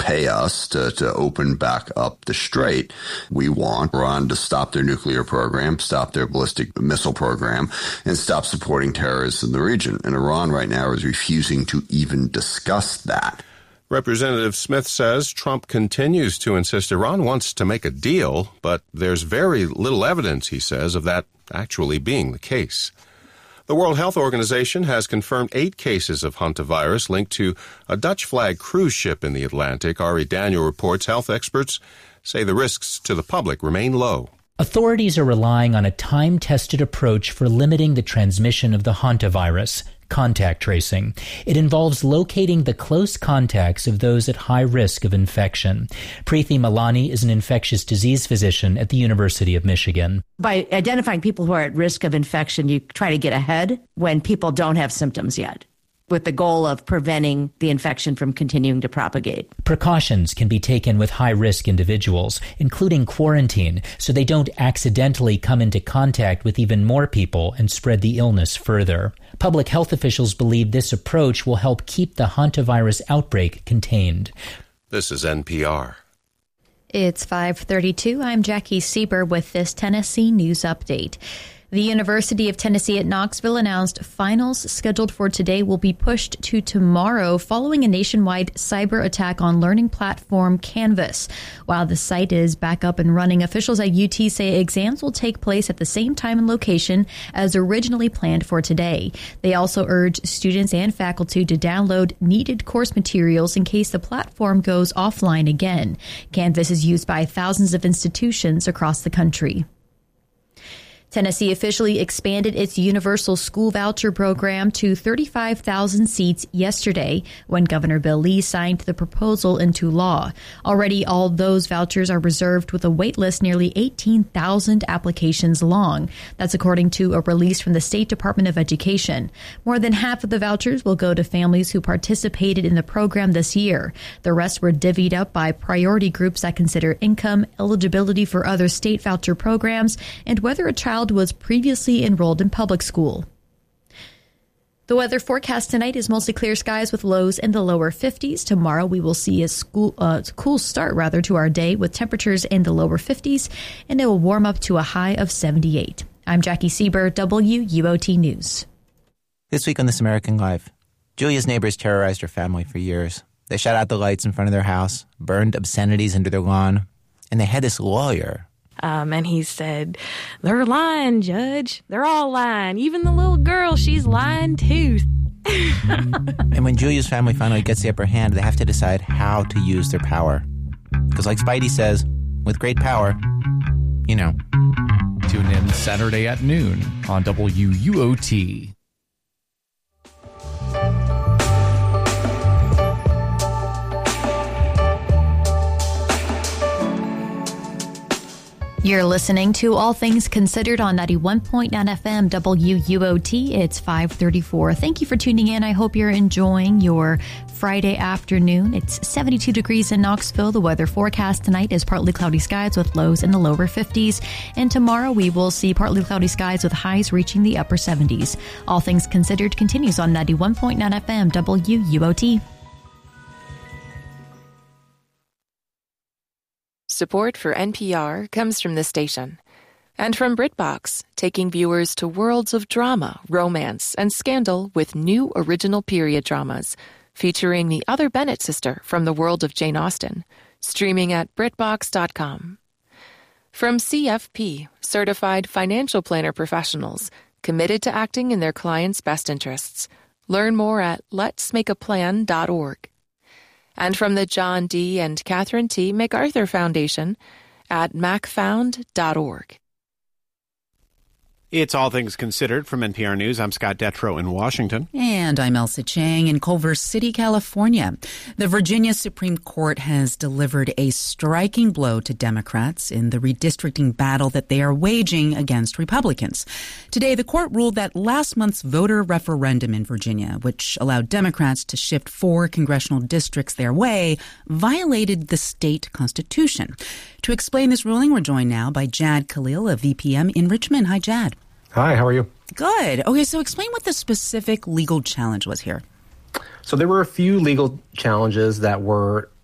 pay us to open back up the strait. We want Iran to stop their nuclear program, stop their ballistic missile program, and stop supporting terrorists in the region. And Iran right now is refusing to even discuss that. Representative Smith says Trump continues to insist Iran wants to make a deal, but there's very little evidence, he says, of that actually being the case. The World Health Organization has confirmed 8 cases of hantavirus linked to a Dutch flag cruise ship in the Atlantic. Ari Daniel reports health experts say the risks to the public remain low. Authorities are relying on a time-tested approach for limiting the transmission of the hantavirus, contact tracing. It involves locating the close contacts of those at high risk of infection. Preeti Malani is an infectious disease physician at the University of Michigan. By identifying people who are at risk of infection, you try to get ahead when people don't have symptoms yet, with the goal of preventing the infection from continuing to propagate. Precautions can be taken with high-risk individuals, including quarantine, so they don't accidentally come into contact with even more people and spread the illness further. Public health officials believe this approach will help keep the hantavirus outbreak contained. This is NPR. It's 5:32. I'm Jackie Sieber with this Tennessee News Update. The University of Tennessee at Knoxville announced finals scheduled for today will be pushed to tomorrow following a nationwide cyber attack on learning platform Canvas. While the site is back up and running, officials at UT say exams will take place at the same time and location as originally planned for today. They also urge students and faculty to download needed course materials in case the platform goes offline again. Canvas is used by thousands of institutions across the country. Tennessee officially expanded its universal school voucher program to 35,000 seats yesterday when Governor Bill Lee signed the proposal into law. Already, all those vouchers are reserved with a wait list nearly 18,000 applications long. That's according to a release from the State Department of Education. More than half of the vouchers will go to families who participated in the program this year. The rest were divvied up by priority groups that consider income, eligibility for other state voucher programs, and whether a child was previously enrolled in public school. The weather forecast tonight is mostly clear skies with lows in the lower 50s. Tomorrow we will see a cool start to our day with temperatures in the lower 50s, and it will warm up to a high of 78. I'm Jackie Sieber, WUOT News. This week on This American Life, Julia's neighbors terrorized her family for years. They shut out the lights in front of their house, burned obscenities into their lawn, and they had this lawyer. And he said, "They're lying, Judge. They're all lying. Even the little girl, she's lying too." And when Julia's family finally gets the upper hand, they have to decide how to use their power. Because like Spidey says, with great power, you know. Tune in Saturday at noon on WUOT. You're listening to All Things Considered on 91.9 FM WUOT. It's 5:34. Thank you for tuning in. I hope you're enjoying your Friday afternoon. It's 72 degrees in Knoxville. The weather forecast tonight is partly cloudy skies with lows in the lower 50s. And tomorrow we will see partly cloudy skies with highs reaching the upper 70s. All Things Considered continues on 91.9 FM WUOT. Support for NPR comes from this station and from BritBox, taking viewers to worlds of drama, romance, and scandal with new original period dramas featuring the other Bennett sister from the world of Jane Austen, streaming at BritBox.com. From CFP, certified financial planner professionals committed to acting in their clients' best interests. Learn more at letsmakeaplan.org. And from the John D. and Catherine T. MacArthur Foundation at macfound.org. It's All Things Considered from NPR News. I'm Scott Detrow in Washington. And I'm Elsa Chang in Culver City, California. The Virginia Supreme Court has delivered a striking blow to Democrats in the redistricting battle that they are waging against Republicans. Today, the court ruled that last month's voter referendum in Virginia, which allowed Democrats to shift 4 congressional districts their way, violated the state constitution. To explain this ruling, we're joined now by Jad Khalil of VPM in Richmond. Hi, Jad. Hi, how are you? Good. Okay, so explain what the specific legal challenge was here. So there were a few legal challenges that were